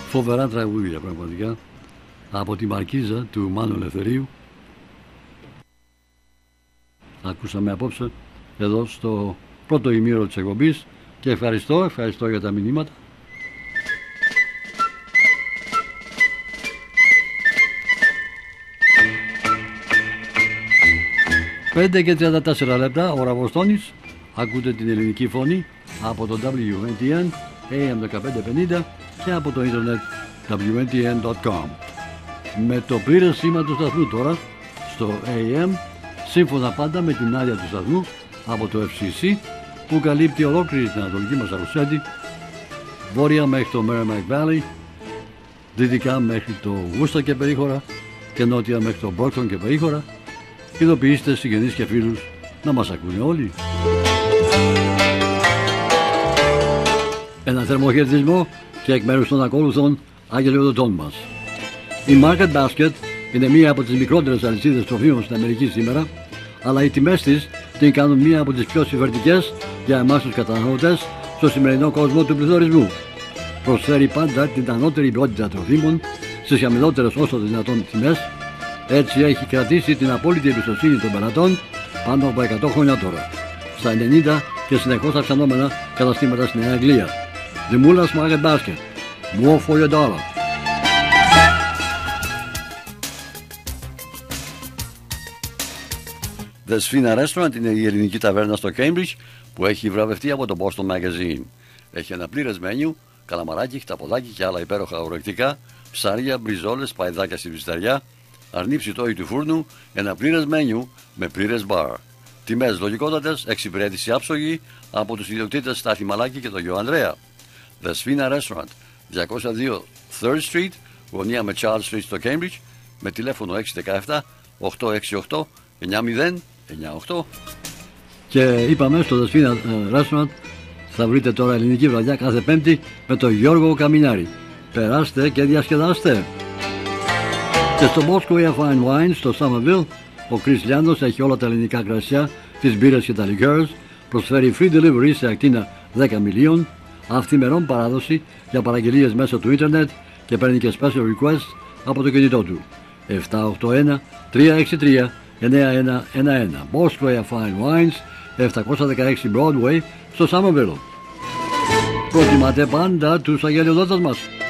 Φοβερά τραγούδια πραγματικά από τη Μαρκίζα του Μάνου Ελευθερίου. Ακούσαμε απόψε εδώ στο πρώτο ημίωρο της εκπομπής και ευχαριστώ για τα μηνύματα. Πέντε και 34 λεπτά, ώρα Βοστόνης. Ακούτε την ελληνική φωνή από το WNTN AM 1550 και από το ίντερνετ WNTN.com. Με το πλήρες σήμα του σταθμού τώρα στο AM, σύμφωνα πάντα με την άδεια του σταθμού από το FCC, που καλύπτει ολόκληρη την Ανατολική Μασσαχουσέτη, βόρεια μέχρι το Merrimack Valley, δυτικά μέχρι το Worcester και περίχωρα και νότια μέχρι το Brockton και περίχωρα. Ειδοποιήστε συγγενείς και φίλους να μας ακούνε όλοι. Ένα θερμό χαιρετισμό και εκ μέρους των ακόλουθων αγγελιοδοτών μας. Η Market Basket είναι μία από τις μικρότερες αλυσίδες τροφίμων στην Αμερική σήμερα, αλλά οι τιμές της την κάνουν μία από τις πιο συμφερτικές για εμάς τους καταναλωτές στο σημερινό κόσμο του πληθωρισμού. Προσφέρει πάντα την ανώτερη ποιότητα τροφίμων στις χαμηλότερες όσο δυνατόν τιμές. Έτσι έχει κρατήσει την απόλυτη εμπιστοσύνη των πελατών πάνω από 100 χρόνια τώρα. Στα 90 και συνεχώς αυξανόμενα καταστήματα στην Νέα Αγγλία. The Mullers Market Basket. More for your dollar. The Sfina Restaurant είναι η ελληνική ταβέρνα στο Cambridge που έχει βραβευτεί από το Boston Magazine. Έχει ένα πλήρες μένιου, καλαμαράκι, χταποδάκι και άλλα υπέροχα ορεκτικά, ψάρια, μπριζόλες, παϊδάκια στη βυσταριά, αρνί ψητόι του φούρνου, ένα πλήρες μένιου με πλήρες μπαρ. Τιμές λογικότατες, εξυπηρέτηση άψογη από τους ιδιοκτήτες Στάθη Μαλάκη και τον Γιο Ανδρέα. The Sfina Restaurant, 202 3rd Street, γωνία με Charles Street στο Cambridge, με τηλέφωνο 617 868 9098. Και είπαμε στο The Sfina Restaurant θα βρείτε τώρα ελληνική βραδιά κάθε Πέμπτη με τον Γιώργο Καμινάρη. Περάστε και διασκεδάστε. Και στο Moscow Fine Wine στο Somerville, ο Chris Λιάνος έχει όλα τα ελληνικά κρασιά, τις μπύρες και τα liqueurs, προσφέρει free delivery σε ακτίνα 10 μιλίων, αυθημερών παράδοση για παραγγελίες μέσω του ίντερνετ και παίρνει και special request από το κινητό του. 781 363 9111 Moscow Fine Wines, 716 Broadway στο Somerville. Προτιμάτε πάντα τους αγγελιοδότες μας.